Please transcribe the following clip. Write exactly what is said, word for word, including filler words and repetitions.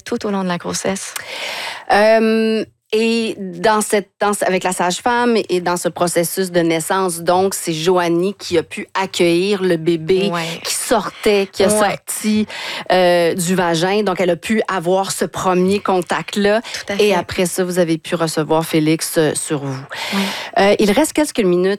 tout au long de la grossesse? Euh, et dans cette, dans, avec la sage-femme et dans ce processus de naissance, donc, c'est Joanie qui a pu accueillir le bébé Ouais. qui sortait, qui a Ouais. sorti euh, du vagin. Donc, elle a pu avoir ce premier contact-là. Tout à fait. Et après ça, vous avez pu recevoir Félix euh, sur vous. Ouais. Euh, il reste quelques minutes